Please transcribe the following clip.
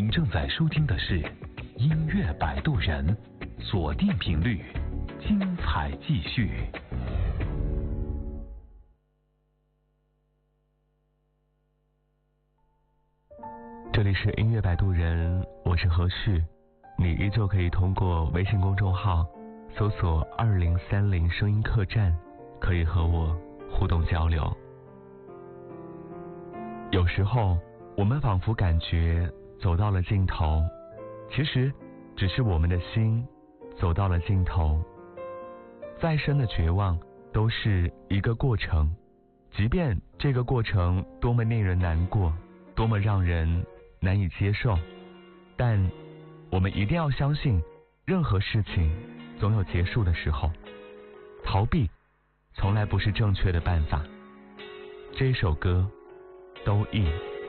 您正在收听的是音乐摆渡人，锁定频率，精彩继续。 这里是音乐摆渡人，我是何旭，你依旧可以通过微信公众号搜索2030声音客栈，可以和我互动交流。有时候我们仿佛感觉走到了尽头，其实只是我们的心走到了尽头。再深的绝望都是一个过程，即便这个过程多么令人难过，多么让人难以接受，但我们一定要相信，任何事情总有结束的时候，逃避从来不是正确的办法。这首歌都易。